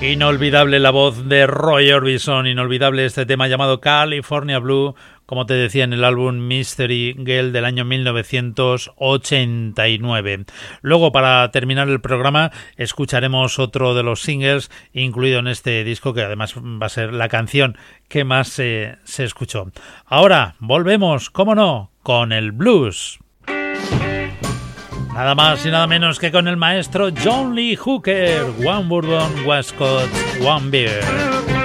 Inolvidable la voz de Roy Orbison, inolvidable este tema llamado California Blue, como te decía, en el álbum Mystery Girl del año 1989. Luego, para terminar el programa, escucharemos otro de los singles incluido en este disco, que además va a ser la canción que más se escuchó. Ahora volvemos, cómo no, con el blues. Nada más y nada menos que con el maestro John Lee Hooker, One Bourbon, One Scotch, One Beer.